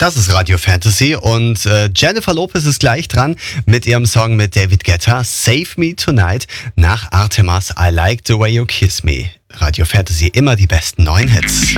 Das ist Radio Fantasy und Jennifer Lopez ist gleich dran mit ihrem Song mit David Guetta, Save Me Tonight, nach Artemas I Like the Way You Kiss Me. Radio Fantasy, immer die besten neuen Hits.